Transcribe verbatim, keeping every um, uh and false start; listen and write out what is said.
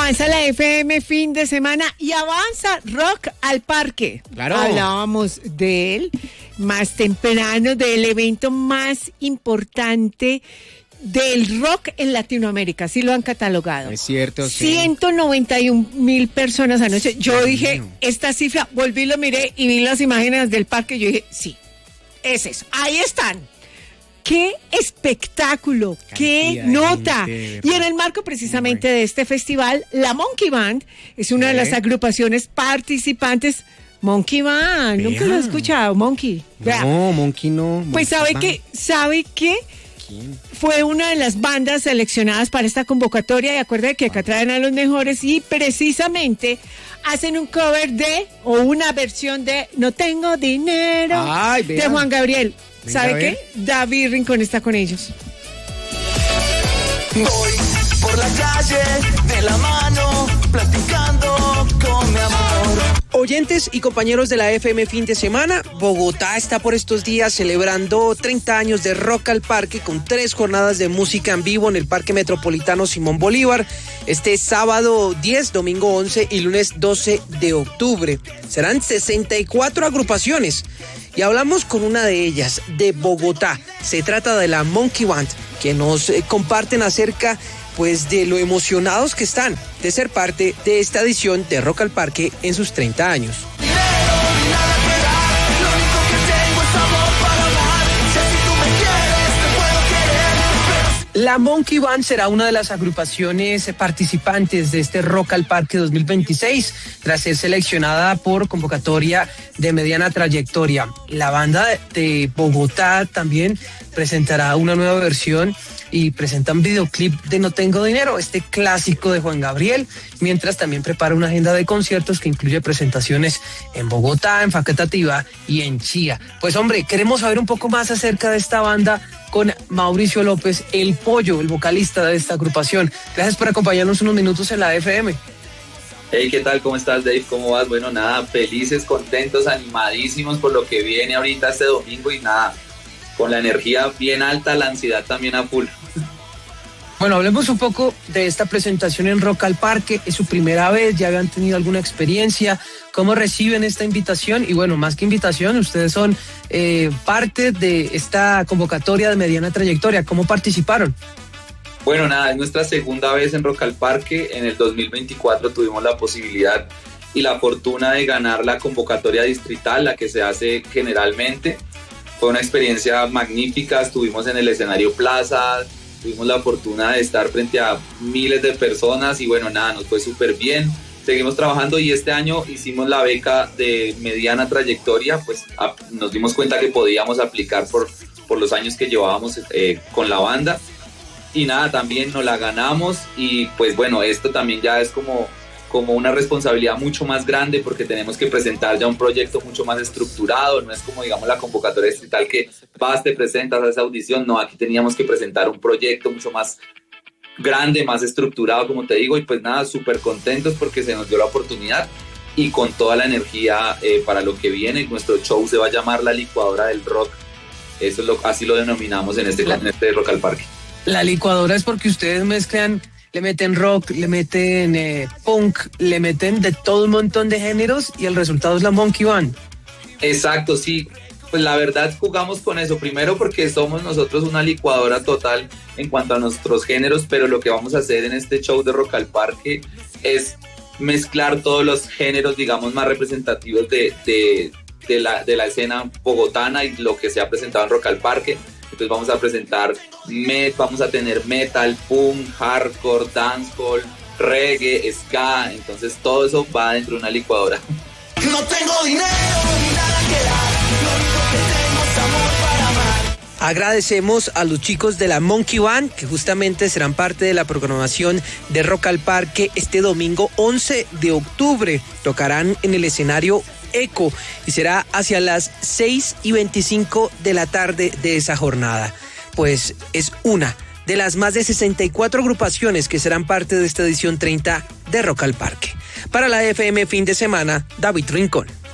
Avanza la F M fin de semana y avanza Rock al Parque. Claro. Hablábamos de él más temprano, del evento más importante del rock en Latinoamérica, así lo han catalogado. Es cierto, sí. ciento noventa y un mil personas anoche. Yo dije, esta cifra, volví, lo miré y vi las imágenes del parque y yo dije, sí, es eso, ahí están. ¡Qué espectáculo! Cantidad ¡Qué nota! Gente, y en el marco precisamente de este festival, la Monkey Band es una ¿Eh? de las agrupaciones participantes. Monkey Band, Vea. nunca lo he escuchado, Monkey. Vea. No, Monkey no. Pues sabe que, ¿sabe qué? ¿Quién? Fue una de las bandas seleccionadas para esta convocatoria y acuerda que acá traen a los mejores y precisamente hacen un cover de, o una versión de No Tengo Dinero, Ay, de Juan Gabriel. Venga, ¿sabe qué? David Rincón está con ellos. Voy por la calle de la mano, platicando con mi amor. Oyentes y compañeros de la F M fin de semana, Bogotá está por estos días celebrando treinta años de Rock al Parque con tres jornadas de música en vivo en el Parque Metropolitano Simón Bolívar. Este sábado diez, domingo once y lunes doce de octubre. Serán sesenta y cuatro agrupaciones. Y hablamos con una de ellas, de Bogotá. Se trata de la Monkey Band, que nos eh, comparten acerca pues de lo emocionados que están de ser parte de esta edición de Rock al Parque en sus treinta años. La Monkey Band será una de las agrupaciones participantes de este Rock al Parque dos mil veintiséis, tras ser seleccionada por convocatoria de mediana trayectoria. La banda de Bogotá también presentará una nueva versión y presentan videoclip de No Tengo Dinero, este clásico de Juan Gabriel, mientras también prepara una agenda de conciertos que incluye presentaciones en Bogotá, en Facatativá y en Chía. Pues hombre, queremos saber un poco más acerca de esta banda con Mauricio López, el Pollo, el vocalista de esta agrupación. Gracias por acompañarnos unos minutos en la F M. Hey, ¿qué tal? ¿Cómo estás, Dave? ¿Cómo vas? Bueno, nada, felices, contentos, animadísimos por lo que viene ahorita este domingo y nada, con la energía bien alta, la ansiedad también a full. Bueno, hablemos un poco de esta presentación en Rock al Parque. Es su primera vez, ya habían tenido alguna experiencia. ¿Cómo reciben esta invitación? Y bueno, más que invitación, ustedes son eh, parte de esta convocatoria de mediana trayectoria. ¿Cómo participaron? Bueno, nada, es nuestra segunda vez en Rock al Parque. En el dos mil veinticuatro tuvimos la posibilidad y la fortuna de ganar la convocatoria distrital, la que se hace generalmente. Fue una experiencia magnífica, estuvimos en el escenario Plaza, tuvimos la fortuna de estar frente a miles de personas y bueno, nada, nos fue súper bien. Seguimos trabajando y este año hicimos la beca de mediana trayectoria, pues a, nos dimos cuenta que podíamos aplicar por, por los años que llevábamos eh, con la banda y nada, también nos la ganamos y pues bueno, esto también ya es como, como una responsabilidad mucho más grande porque tenemos que presentar ya un proyecto mucho más estructurado, no es como digamos la convocatoria distrital que vas, te presentas a esa audición, no, aquí teníamos que presentar un proyecto mucho más grande, más estructurado, como te digo, y pues nada, súper contentos porque se nos dio la oportunidad y con toda la energía eh, para lo que viene. Nuestro show se va a llamar La Licuadora del Rock, eso es lo, así lo denominamos en este, la, en este Rock al Parque. La licuadora es porque ustedes mezclan, le meten rock, le meten eh, punk, le meten de todo un montón de géneros y el resultado es la Monkey Band. Exacto, sí. Pues la verdad jugamos con eso, primero porque somos nosotros una licuadora total en cuanto a nuestros géneros, pero lo que vamos a hacer en este show de Rock al Parque es mezclar todos los géneros, digamos, más representativos de, de, de, la, de la escena bogotana y lo que se ha presentado en Rock al Parque. Entonces vamos a presentar, met, vamos a tener metal, punk, hardcore, dancehall, reggae, ska, entonces todo eso va dentro de una licuadora. No tengo dinero ni nada que dar, lo único que tengo es amor para amar. Agradecemos a los chicos de la Monkey Band que justamente serán parte de la programación de Rock al Parque este domingo once de octubre. Tocarán en el escenario Eco y será hacia las seis y veinticinco de la tarde de esa jornada. Pues es una de las más de sesenta y cuatro agrupaciones que serán parte de esta edición treinta de Rock al Parque. Para la F M fin de semana, David Rincón.